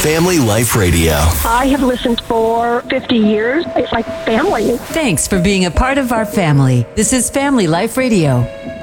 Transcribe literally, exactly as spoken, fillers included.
Family Life Radio. I have listened for fifty years. It's like family. Thanks for being a part of our family. This is Family Life Radio.